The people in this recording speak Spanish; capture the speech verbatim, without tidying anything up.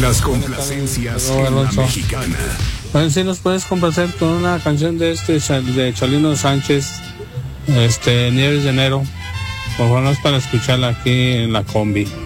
Las complacencias en la mexicana. Bueno, si nos puedes complacer con una canción de este de Chalino Sánchez, este Nieves de Enero, por favor, para escucharla aquí en la combi.